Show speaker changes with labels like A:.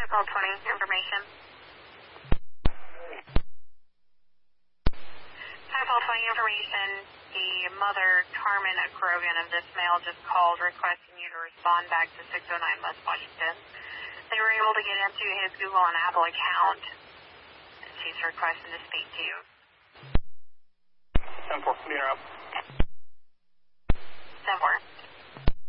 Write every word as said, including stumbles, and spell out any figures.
A: Protocol twenty, information. Protocol twenty, information. The mother, Carmen Grogan, of this male just called requesting you to respond back to six oh nine West Washington. They were able to get into his Google and Apple account. She's requesting to speak to you.
B: ten four, interrupt.
A: ten four.